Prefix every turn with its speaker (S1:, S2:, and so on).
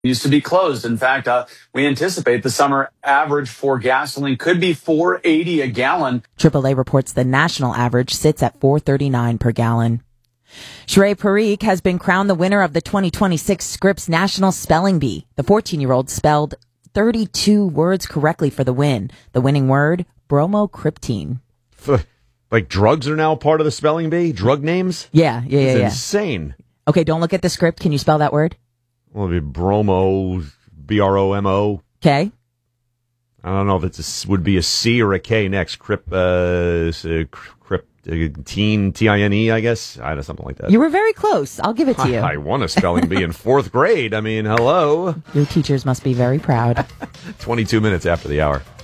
S1: Used to be closed. In fact, we anticipate the summer average for gasoline could be $4.80 a gallon.
S2: AAA reports the national average sits at $4.39 per gallon. Sheree Parikh has been crowned the winner of the 2026 Scripps National Spelling Bee. The 14-year-old spelled 32 words correctly for the win. The winning word, bromocriptine.
S3: Like drugs are now part of the spelling bee? Drug names?
S2: Yeah.
S3: It's insane.
S2: Okay, don't look at the script. Can you spell that word?
S3: Well, it'd be bromo, B-R-O-M-O.
S2: Okay.
S3: I don't know if it would be a C or a K next. T-I-N-E, I guess. I don't know, something like that.
S2: You were very close. I'll give it to you.
S3: I won a spelling bee in 4th grade. I mean, hello.
S2: Your teachers must be very proud.
S3: 22 minutes after the hour.